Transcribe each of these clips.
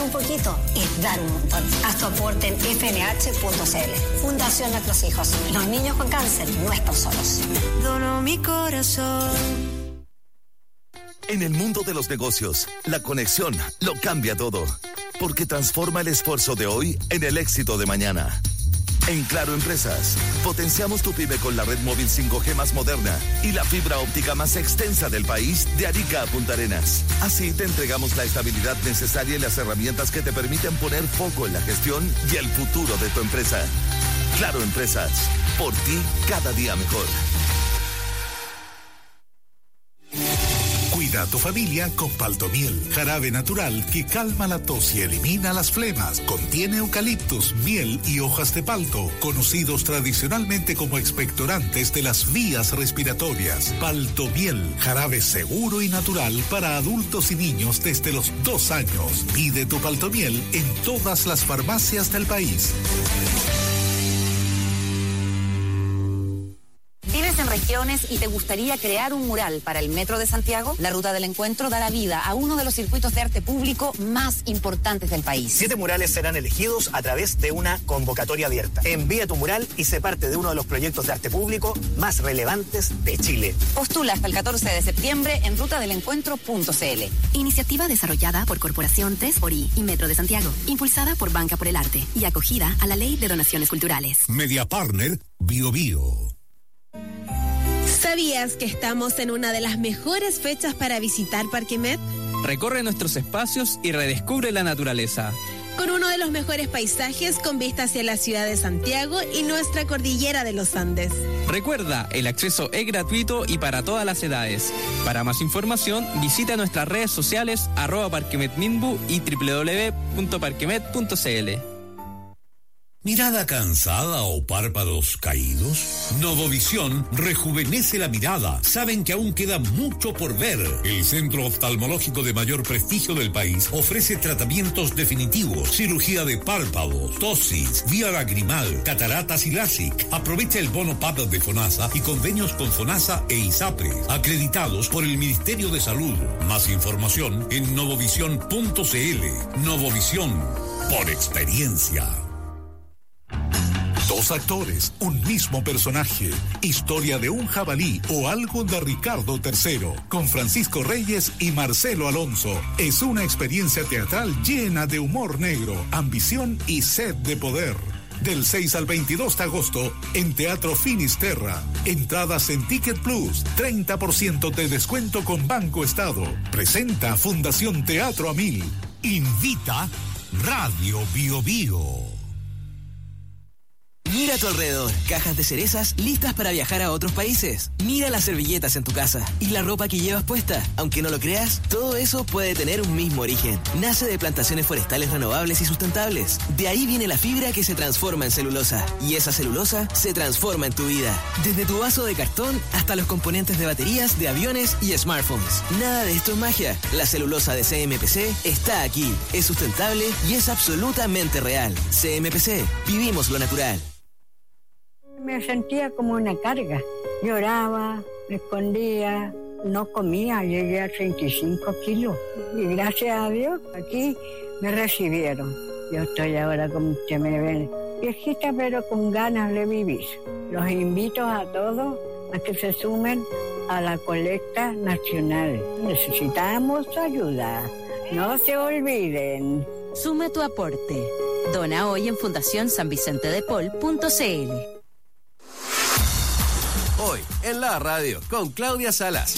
un poquito es dar un montón. Haz tu aporte en fnh.cl. Fundación Nuestros Hijos. Los niños con cáncer no están solos. Dono mi corazón. En el mundo de los negocios, la conexión lo cambia todo, porque transforma el esfuerzo de hoy en el éxito de mañana. En Claro Empresas, potenciamos tu pyme con la red móvil 5G más moderna y la fibra óptica más extensa del país, de Arica a Punta Arenas. Así te entregamos la estabilidad necesaria y las herramientas que te permiten poner foco en la gestión y el futuro de tu empresa. Claro Empresas, por ti cada día mejor. Cuida a tu familia con Paltomiel, jarabe natural que calma la tos y elimina las flemas. Contiene eucaliptus, miel y hojas de palto, conocidos tradicionalmente como expectorantes de las vías respiratorias. Paltomiel, jarabe seguro y natural para adultos y niños desde los 2 años. Pide tu Paltomiel en todas las farmacias del país. ¿Vives en regiones y te gustaría crear un mural para el Metro de Santiago? La Ruta del Encuentro dará vida a uno de los circuitos de arte público más importantes del país. 7 murales serán elegidos a través de una convocatoria abierta. Envía tu mural y sé parte de uno de los proyectos de arte público más relevantes de Chile. Postula hasta el 14 de septiembre en rutadelencuentro.cl. Iniciativa desarrollada por Corporación 3xI y Metro de Santiago, impulsada por Banca por el Arte y acogida a la Ley de Donaciones Culturales. Media Partner Bio Bio. ¿Sabías que estamos en una de las mejores fechas para visitar Parque Met? Recorre nuestros espacios y redescubre la naturaleza. Con uno de los mejores paisajes con vista hacia la ciudad de Santiago y nuestra cordillera de los Andes. Recuerda, el acceso es gratuito y para todas las edades. Para más información, visita nuestras redes sociales @parquemetminbu y www.parquemet.cl. ¿Mirada cansada o párpados caídos? Novovisión rejuvenece la mirada. Saben que aún queda mucho por ver. El centro oftalmológico de mayor prestigio del país ofrece tratamientos definitivos, cirugía de párpados, tosis, vía lagrimal, cataratas y LASIK. Aprovecha el bono PAD de FONASA y convenios con FONASA e ISAPRE, acreditados por el Ministerio de Salud. Más información en novovisión.cl. Novovisión, por experiencia. 2 actores, un mismo personaje, historia de un jabalí o algo de Ricardo III, con Francisco Reyes y Marcelo Alonso. Es una experiencia teatral llena de humor negro, ambición y sed de poder. Del 6 al 22 de agosto en Teatro Finisterra. Entradas en Ticket Plus, 30% de descuento con Banco Estado. Presenta Fundación Teatro a 1000. Invita Radio Bio Bio. Mira a tu alrededor, cajas de cerezas listas para viajar a otros países. Mira las servilletas en tu casa y la ropa que llevas puesta. Aunque no lo creas, todo eso puede tener un mismo origen. Nace de plantaciones forestales renovables y sustentables. De ahí viene la fibra que se transforma en celulosa. Y esa celulosa se transforma en tu vida. Desde tu vaso de cartón hasta los componentes de baterías, de aviones y smartphones. Nada de esto es magia. La celulosa de CMPC está aquí. Es sustentable y es absolutamente real. CMPC, vivimos lo natural. Me sentía como una carga. Lloraba, me escondía, no comía, llegué a 35 kilos. Y gracias a Dios, aquí me recibieron. Yo estoy ahora, como ustedes me ven, viejita pero con ganas de vivir. Los invito a todos a que se sumen a la colecta nacional. Necesitamos ayuda. No se olviden. Suma tu aporte. Dona hoy en fundacionsanvicentedepol.cl. Hoy en la radio con Claudia Salas.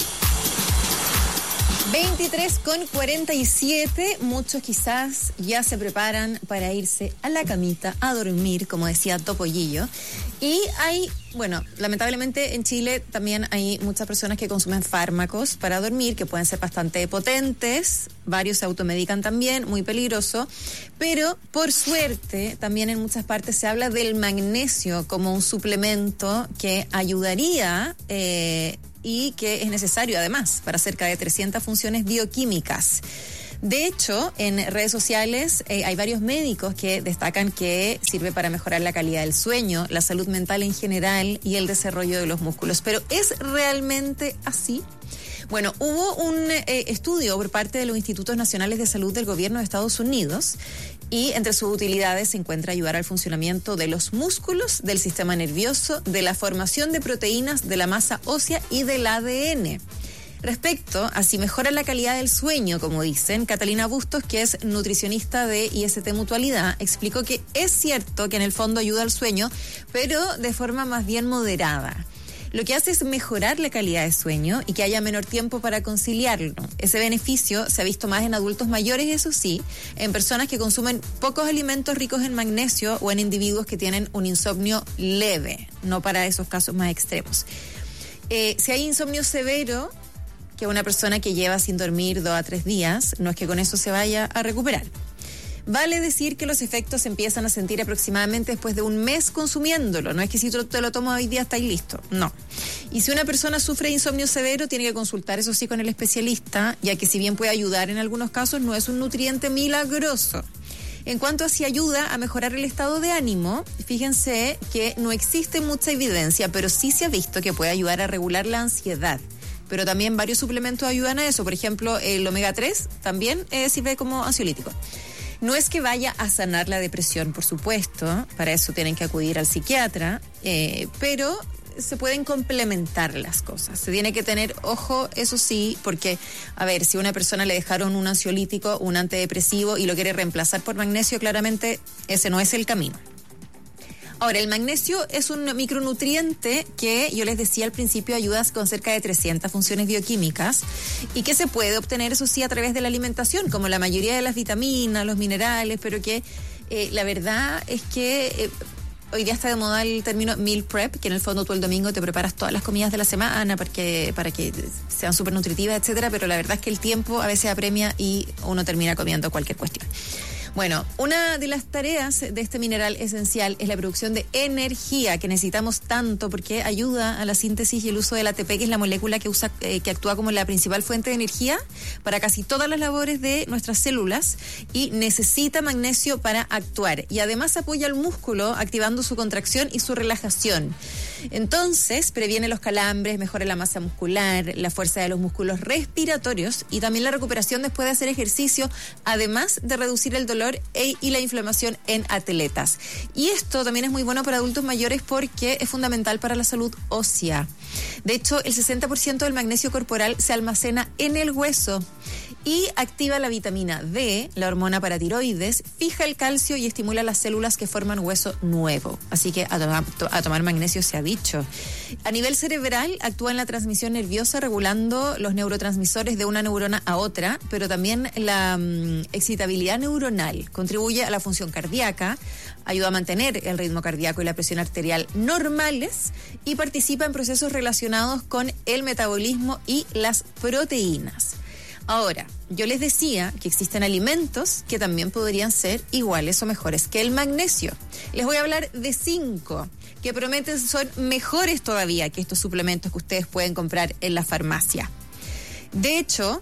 23:47, muchos quizás ya se preparan para irse a la camita a dormir, como decía Topollillo. Y hay, bueno, lamentablemente en Chile también hay muchas personas que consumen fármacos para dormir, que pueden ser bastante potentes, varios se automedican también, muy peligroso, pero por suerte también en muchas partes se habla del magnesio como un suplemento que ayudaría y que es necesario además para cerca de 300 funciones bioquímicas. De hecho, en redes sociales hay varios médicos que destacan que sirve para mejorar la calidad del sueño, la salud mental en general y el desarrollo de los músculos. Pero ¿es realmente así? Bueno, hubo un estudio por parte de los Institutos Nacionales de Salud del Gobierno de Estados Unidos y entre sus utilidades se encuentra ayudar al funcionamiento de los músculos, del sistema nervioso, de la formación de proteínas, de la masa ósea y del ADN. Respecto a si mejora la calidad del sueño, como dicen, Catalina Bustos, que es nutricionista de IST Mutualidad, explicó que es cierto que en el fondo ayuda al sueño, pero de forma más bien moderada. Lo que hace es mejorar la calidad de sueño y que haya menor tiempo para conciliarlo. Ese beneficio se ha visto más en adultos mayores, eso sí, en personas que consumen pocos alimentos ricos en magnesio o en individuos que tienen un insomnio leve, no para esos casos más extremos. Si hay insomnio severo, que una persona que lleva sin dormir 2 a 3 días, no es que con eso se vaya a recuperar. Vale decir que los efectos se empiezan a sentir aproximadamente después de un mes consumiéndolo. No es que si te lo tomo hoy día está ahí listo. No. Y si una persona sufre de insomnio severo, tiene que consultar, eso sí, con el especialista, ya que si bien puede ayudar en algunos casos, no es un nutriente milagroso. En cuanto a si ayuda a mejorar el estado de ánimo, fíjense que no existe mucha evidencia, pero sí se ha visto que puede ayudar a regular la ansiedad. Pero también varios suplementos ayudan a eso. Por ejemplo, el omega 3 también sirve como ansiolítico. No es que vaya a sanar la depresión, por supuesto, para eso tienen que acudir al psiquiatra, pero se pueden complementar las cosas. Se tiene que tener ojo, eso sí, porque, a ver, si a una persona le dejaron un ansiolítico, un antidepresivo y lo quiere reemplazar por magnesio, claramente ese no es el camino. Ahora, el magnesio es un micronutriente que, yo les decía al principio, ayuda con cerca de 300 funciones bioquímicas y que se puede obtener, eso sí, a través de la alimentación, como la mayoría de las vitaminas, los minerales, pero que la verdad es que hoy día está de moda el término meal prep, que en el fondo tú el domingo te preparas todas las comidas de la semana para que sean súper nutritivas, etcétera, pero la verdad es que el tiempo a veces apremia y uno termina comiendo cualquier cuestión. Bueno, una de las tareas de este mineral esencial es la producción de energía que necesitamos tanto porque ayuda a la síntesis y el uso del ATP, que es la molécula que actúa como la principal fuente de energía para casi todas las labores de nuestras células y necesita magnesio para actuar. Y además apoya al músculo activando su contracción y su relajación. Entonces, previene los calambres, mejora la masa muscular, la fuerza de los músculos respiratorios y también la recuperación después de hacer ejercicio, además de reducir el dolor y la inflamación en atletas. Y esto también es muy bueno para adultos mayores porque es fundamental para la salud ósea. De hecho, el 60% del magnesio corporal se almacena en el hueso y activa la vitamina D, la hormona paratiroides, fija el calcio y estimula las células que forman hueso nuevo. Así que a tomar magnesio se ha dicho. A nivel cerebral, actúa en la transmisión nerviosa regulando los neurotransmisores de una neurona a otra, pero también la excitabilidad neuronal. Contribuye a la función cardíaca, ayuda a mantener el ritmo cardíaco y la presión arterial normales y participa en procesos relacionados con el metabolismo y las proteínas. Ahora, yo les decía que existen alimentos que también podrían ser iguales o mejores que el magnesio. Les voy a hablar de 5 que prometen son mejores todavía que estos suplementos que ustedes pueden comprar en la farmacia. De hecho,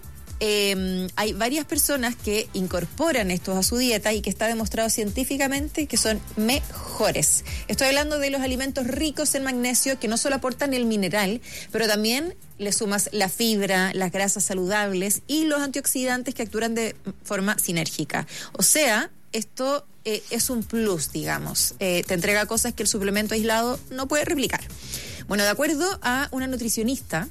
hay varias personas que incorporan estos a su dieta y que está demostrado científicamente que son mejores. Estoy hablando de los alimentos ricos en magnesio que no solo aportan el mineral, pero también le sumas la fibra, las grasas saludables y los antioxidantes que actúan de forma sinérgica. O sea, esto es un plus, digamos. Te entrega cosas que el suplemento aislado no puede replicar. Bueno, de acuerdo a una nutricionista,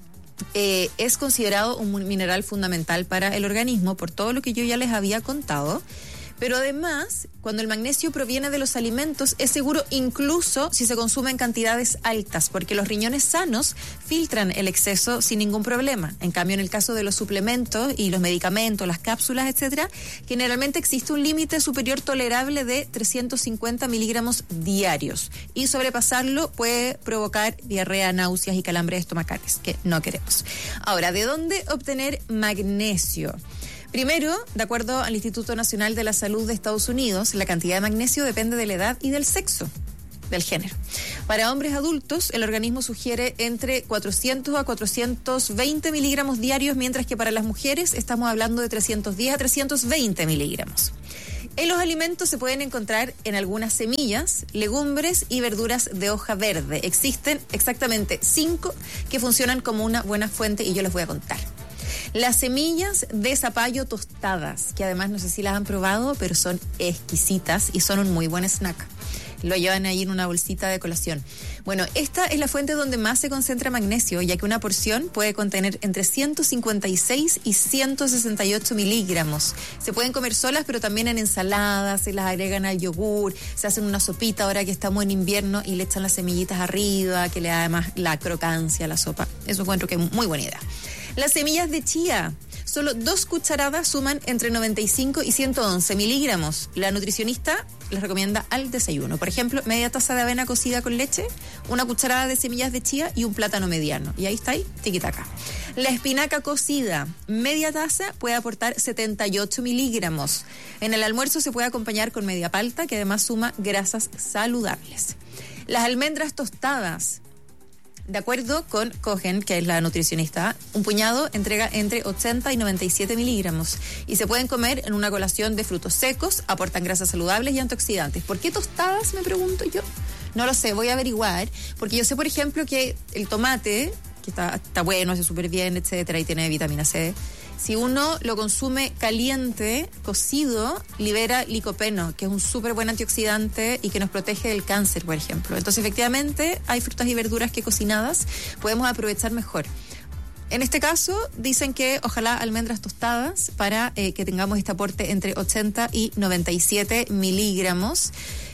es considerado un mineral fundamental para el organismo por todo lo que yo ya les había contado, pero además, cuando el magnesio proviene de los alimentos, es seguro incluso si se consume en cantidades altas, porque los riñones sanos filtran el exceso sin ningún problema. En cambio, en el caso de los suplementos y los medicamentos, las cápsulas, etcétera, generalmente existe un límite superior tolerable de 350 miligramos diarios, y sobrepasarlo puede provocar diarrea, náuseas y calambres estomacales, que no queremos. Ahora, ¿de dónde obtener magnesio? Primero, de acuerdo al Instituto Nacional de la Salud de Estados Unidos, la cantidad de magnesio depende de la edad y del sexo, del género. Para hombres adultos, el organismo sugiere entre 400 a 420 miligramos diarios, mientras que para las mujeres estamos hablando de 310 a 320 miligramos. En los alimentos se pueden encontrar en algunas semillas, legumbres y verduras de hoja verde. Existen exactamente 5 que funcionan como una buena fuente y yo les voy a contar. Las semillas de zapallo tostadas, que además no sé si las han probado, pero son exquisitas y son un muy buen snack. Lo llevan ahí en una bolsita de colación. Bueno, esta es la fuente donde más se concentra magnesio, ya que una porción puede contener entre 156 y 168 miligramos. Se pueden comer solas, pero también en ensaladas, se las agregan al yogur, se hacen una sopita ahora que estamos en invierno y le echan las semillitas arriba, que le da además la crocancia a la sopa. Eso encuentro que es muy buena idea. Las semillas de chía. Solo 2 cucharadas suman entre 95 y 111 miligramos. La nutricionista les recomienda al desayuno. Por ejemplo, media taza de avena cocida con leche, 1 cucharada de semillas de chía y un plátano mediano. Y ahí está, tiquitaca. La espinaca cocida, media taza, puede aportar 78 miligramos. En el almuerzo se puede acompañar con media palta, que además suma grasas saludables. Las almendras tostadas. De acuerdo con Cohen, que es la nutricionista, un puñado entrega entre 80 y 97 miligramos y se pueden comer en una colación de frutos secos, aportan grasas saludables y antioxidantes. ¿Por qué tostadas, me pregunto yo? No lo sé, voy a averiguar, porque yo sé, por ejemplo, que el tomate, que está bueno, hace súper bien, etcétera, y tiene vitamina C, si uno lo consume caliente, cocido, libera licopeno, que es un súper buen antioxidante y que nos protege del cáncer, por ejemplo. Entonces, efectivamente, hay frutas y verduras que cocinadas podemos aprovechar mejor. En este caso, dicen que ojalá almendras tostadas para que tengamos este aporte entre 80 y 97 miligramos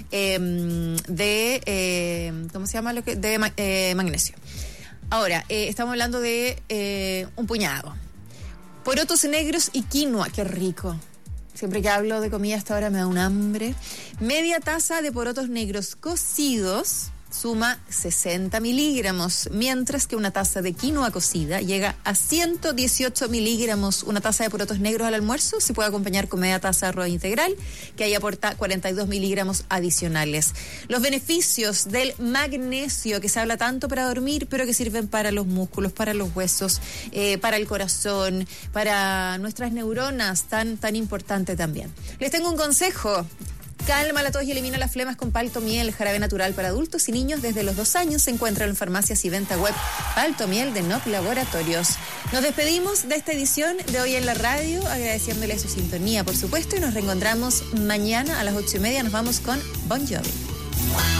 ¿cómo se llama? De magnesio. Ahora, estamos hablando de un puñado. Porotos negros y quinoa, qué rico. Siempre que hablo de comida hasta ahora me da un hambre. Media taza de porotos negros cocidos suma 60 miligramos, mientras que una taza de quinoa cocida llega a 118 miligramos. Una taza de porotos negros al almuerzo se puede acompañar con media taza de arroz integral, que ahí aporta 42 miligramos adicionales. Los beneficios del magnesio, que se habla tanto para dormir, pero que sirven para los músculos, para los huesos, para el corazón, para nuestras neuronas, tan importante también. Les tengo un consejo. Calma la tos y elimina las flemas con Paltomiel, jarabe natural para adultos y niños desde los 2 años. Se encuentra en farmacias y venta web. Paltomiel de NOP Laboratorios. Nos despedimos de esta edición de Hoy en la Radio, agradeciéndole su sintonía, por supuesto, y nos reencontramos mañana a las 8:30. Nos vamos con Bon Jovi.